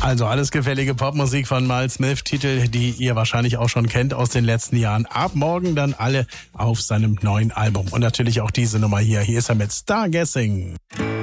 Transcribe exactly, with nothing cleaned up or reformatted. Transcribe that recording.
Also alles gefällige Popmusik von Miles Smith, Titel, die ihr wahrscheinlich auch schon kennt aus den letzten Jahren. Ab morgen dann alle auf seinem neuen Album. Und natürlich auch diese Nummer hier. Hier ist er mit Stargazing.